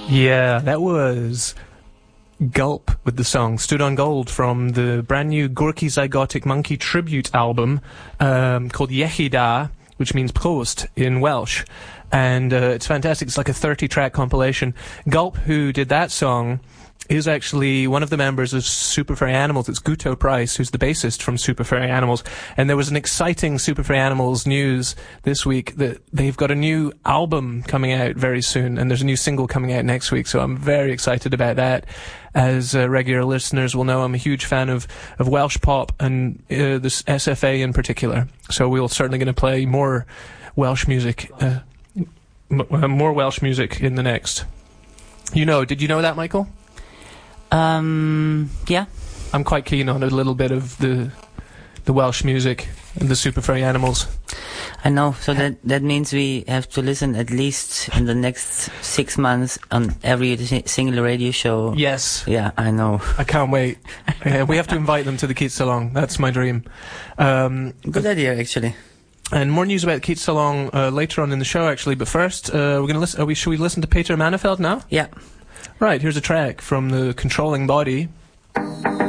Yeah, that was Gulp with the song Stood on Gold from the brand new Gorky Zygotic Monkey tribute album called Yechida, which means post in Welsh. And it's fantastic. It's like a 30-track compilation. Gulp, who did that song, is actually one of the members of Super Furry Animals. It's Guto Price, who's the bassist from Super Furry Animals. And there was an exciting Super Furry Animals news this week that they've got a new album coming out very soon, and there's a new single coming out next week, so I'm very excited about that. As regular listeners will know, I'm a huge fan of Welsh pop and this SFA in particular. So we're certainly going to play more Welsh music, more Welsh music in the next. Did you know that, Michael? Yeah. I'm quite keen on a little bit of the Welsh music and the Super Furry Animals. I know, so that means we have to listen at least in the next 6 months on every single radio show. Yes. Yeah, I know. I can't wait. We have to invite them to the Keats Salon. That's my dream. Good idea, actually. And more news about Keats Salon later on in the show, actually. But first, we're going to listen. Should we listen to Peter Manafeld now? Yeah. Right, here's a track from the Controlling Body.